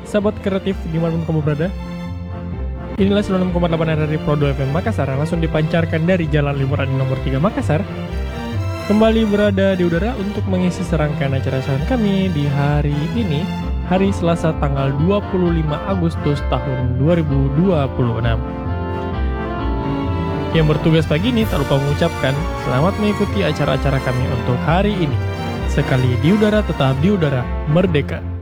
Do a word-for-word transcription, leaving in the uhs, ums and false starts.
sahabat kreatif dimanapun kamu berada. Inilah sembilan puluh enam koma delapan R R I Pro dua F M Makassar, langsung dipancarkan dari Jalan Liburan nomor tiga Makassar. Kembali berada di udara untuk mengisi serangkaian acara siaran kami di hari ini, hari Selasa tanggal dua puluh lima Agustus tahun dua ribu dua puluh enam. Yang bertugas pagi ini tak lupa mengucapkan selamat mengikuti acara-acara kami untuk hari ini. Sekali di udara tetap di udara, merdeka.